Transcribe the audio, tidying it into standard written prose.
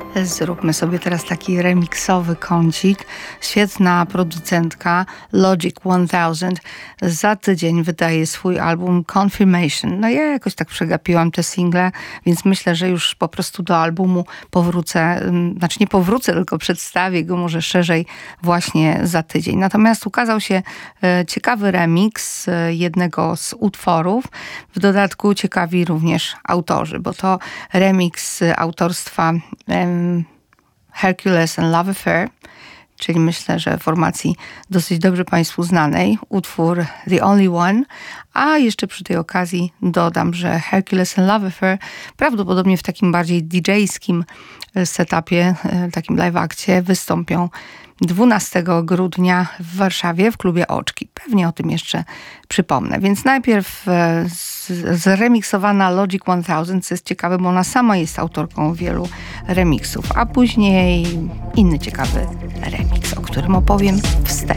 Zróbmy sobie teraz taki remiksowy kącik. Świetna producentka Logic 1000 za tydzień wydaje swój album Confirmation. No ja jakoś tak przegapiłam te single, więc myślę, że już po prostu do albumu powrócę. Znaczy nie powrócę, tylko przedstawię go może szerzej właśnie za tydzień. Natomiast ukazał się ciekawy remix jednego z utworów. W dodatku ciekawi również autorzy, bo to remix autorstwa Hercules and Love Affair, czyli myślę, że formacji dosyć dobrze Państwu znanej, utwór The Only One, a jeszcze przy tej okazji dodam, że Hercules and Love Affair prawdopodobnie w takim bardziej DJ-skim setupie, takim live-akcie wystąpią 12 grudnia w Warszawie w klubie Oczki. Pewnie o tym jeszcze przypomnę. Więc najpierw zremiksowana Logic 1000, co jest ciekawe, bo ona sama jest autorką wielu remiksów, a później inny ciekawy remix, o którym opowiem wstępnie.